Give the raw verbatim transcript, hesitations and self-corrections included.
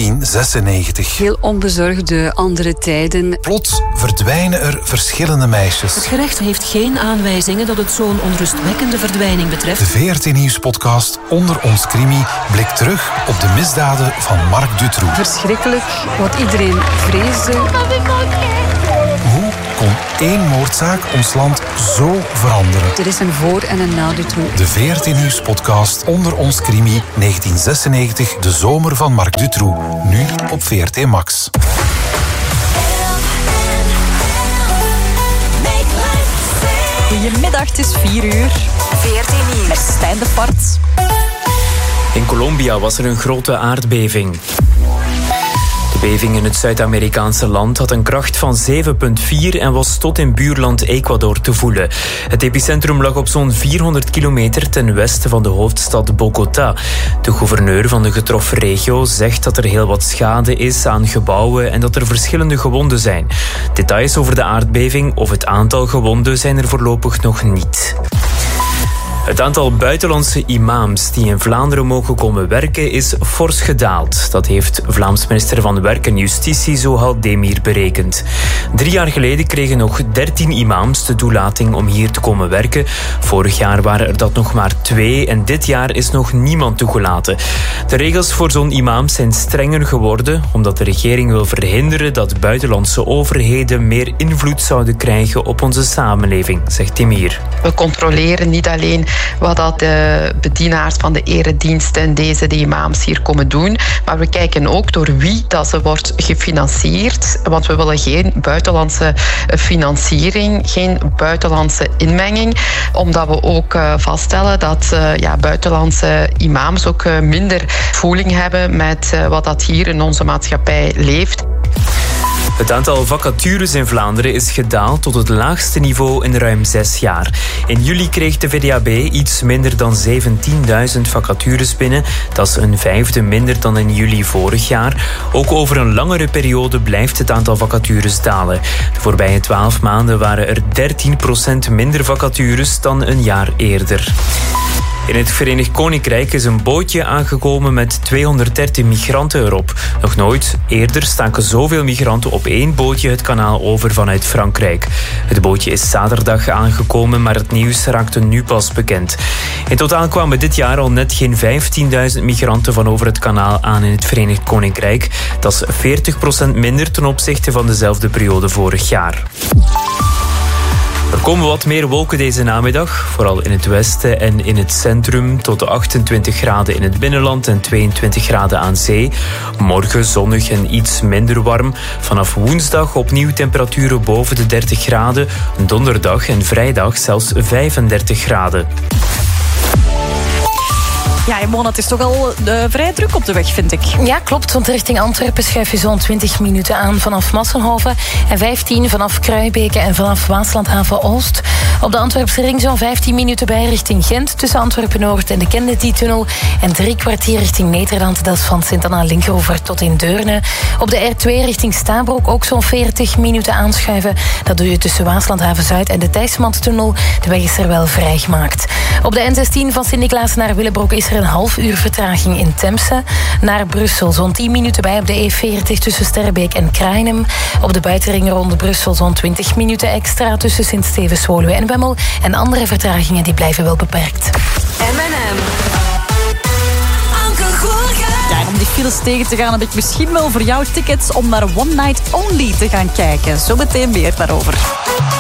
negentien zesennegentig. Heel onbezorgde andere tijden. Plots verdwijnen er verschillende meisjes. Het gerecht heeft geen aanwijzingen dat het zo'n onrustwekkende verdwijning betreft. De V R T Nieuws-podcast Onder ons Crimi blikt terug op de misdaden van Marc Dutroux. Verschrikkelijk, wat iedereen vreesde. Hoe kon één moordzaak ons land zo veranderen? Er is een voor- en een na Dutroux. De V R T Nieuws-podcast Onder ons Crimi negentien zesennegentig, de zomer van Marc Dutroux. Nu op V R T Max. Goedemiddag, het is vier uur. V R T Nieuws. Met Stijn de Fort. In Colombia was er een grote aardbeving. De beving in het Zuid-Amerikaanse land had een kracht van zeven komma vier en was tot in buurland Ecuador te voelen. Het epicentrum lag op zo'n vierhonderd kilometer ten westen van de hoofdstad Bogota. De gouverneur van de getroffen regio zegt dat er heel wat schade is aan gebouwen en dat er verschillende gewonden zijn. Details over de aardbeving of het aantal gewonden zijn er voorlopig nog niet. Het aantal buitenlandse imams die in Vlaanderen mogen komen werken is fors gedaald. Dat heeft Vlaams minister van Werk en Justitie Zohal Demir berekend. Drie jaar geleden kregen nog dertien imams de toelating om hier te komen werken. Vorig jaar waren er dat nog maar twee en dit jaar is nog niemand toegelaten. De regels voor zo'n imams zijn strenger geworden omdat de regering wil verhinderen dat buitenlandse overheden meer invloed zouden krijgen op onze samenleving, zegt Demir. We controleren niet alleen wat dat de bedienaars van de erediensten en deze de imams hier komen doen, maar we kijken ook door wie dat ze wordt gefinancierd, want we willen geen buitenlandse financiering, geen buitenlandse inmenging, omdat we ook vaststellen dat ja, buitenlandse imams ook minder voeling hebben met wat dat hier in onze maatschappij leeft. Het aantal vacatures in Vlaanderen is gedaald tot het laagste niveau in ruim zes jaar. In juli kreeg de V D A B iets minder dan zeventienduizend vacatures binnen. Dat is een vijfde minder dan in juli vorig jaar. Ook over een langere periode blijft het aantal vacatures dalen. De voorbije twaalf maanden waren er dertien procent minder vacatures dan een jaar eerder. In het Verenigd Koninkrijk is een bootje aangekomen met tweehonderddertien migranten erop. Nog nooit eerder staken zoveel migranten op één bootje het kanaal over vanuit Frankrijk. Het bootje is zaterdag aangekomen, maar het nieuws raakte nu pas bekend. In totaal kwamen dit jaar al net geen vijftienduizend migranten van over het kanaal aan in het Verenigd Koninkrijk. Dat is veertig procent minder ten opzichte van dezelfde periode vorig jaar. Er komen wat meer wolken deze namiddag, vooral in het westen en in het centrum, tot de achtentwintig graden in het binnenland en tweeëntwintig graden aan zee. Morgen zonnig en iets minder warm. Vanaf woensdag opnieuw temperaturen boven de dertig graden. Donderdag en vrijdag zelfs vijfendertig graden. Ja, Mona, het is toch al uh, vrij druk op de weg, vind ik. Ja, klopt, want richting Antwerpen schuif je zo'n twintig minuten aan vanaf Massenhoven en vijftien vanaf Kruijbeke en vanaf Waaslandhaven-Oost. Op de Antwerpse ring zo'n vijftien minuten bij richting Gent tussen Antwerpen-Noord en de Kennedy-tunnel en drie kwartier richting Nederland, dat is van Sint-Anna-Linkeroever tot in Deurne. Op de R twee richting Stabroek ook zo'n veertig minuten aanschuiven. Dat doe je tussen Waaslandhaven-Zuid en de Thijsmand-tunnel. De weg is er wel vrijgemaakt. Op de N zestien van Sint-Niklaas naar Willebroek is er een half uur vertraging in Temse. Naar Brussel zo'n tien minuten bij op de E veertig tussen Sterrebeek en Krainem. Op de buitenring rond Brussel zo'n twintig minuten extra tussen Sint-Stevens-Woluwe en Wemmel. En andere vertragingen die blijven wel beperkt. M en M. Anke Goorgen. Ja, en om die files tegen te gaan heb ik misschien wel voor jou tickets om naar One Night Only te gaan kijken. Zometeen meer daarover.